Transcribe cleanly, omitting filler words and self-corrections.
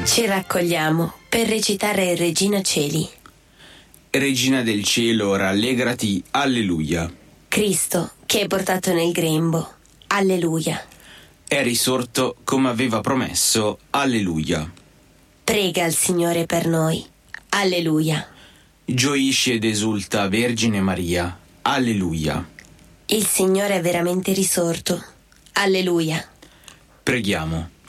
Ci raccogliamo per recitare Regina Celi. Regina del cielo, rallegrati, alleluia. Cristo, che è portato nel grembo, alleluia. È risorto come aveva promesso, alleluia. Prega il Signore per noi, alleluia. Gioisce ed esulta Vergine Maria, alleluia. Il Signore è veramente risorto, alleluia. Preghiamo.